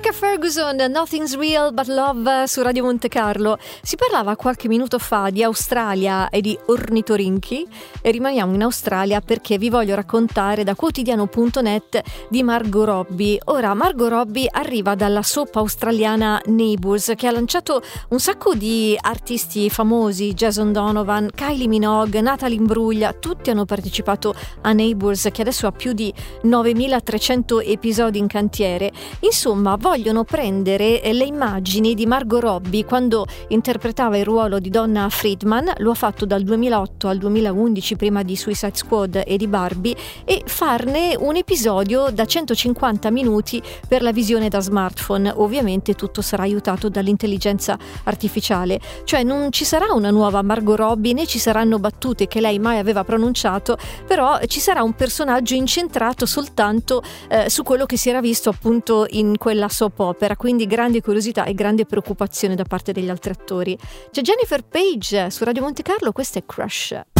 Rebecca Ferguson, Nothing's Real But Love su Radio Monte Carlo. Si parlava qualche minuto fa di Australia e di ornitorinchi e rimaniamo in Australia perché vi voglio raccontare da quotidiano.net di Margot Robbie. Ora, Margot Robbie arriva dalla soap australiana Neighbours, che ha lanciato un sacco di artisti famosi: Jason Donovan, Kylie Minogue, Natalie Imbruglia, tutti hanno partecipato a Neighbours, che adesso ha più di 9300 episodi in cantiere. Insomma, vogliono prendere le immagini di Margot Robbie quando interpretava il ruolo di Donna Friedman, lo ha fatto dal 2008 al 2011 prima di Suicide Squad e di Barbie, e farne un episodio da 150 minuti per la visione da smartphone. Ovviamente tutto sarà aiutato dall'intelligenza artificiale, cioè non ci sarà una nuova Margot Robbie né ci saranno battute che lei mai aveva pronunciato, però ci sarà un personaggio incentrato soltanto su quello che si era visto appunto in quella soap opera, quindi grande curiosità e grande preoccupazione da parte degli altri attori. C'è Jennifer Page su Radio Monte Carlo, questa è Crush.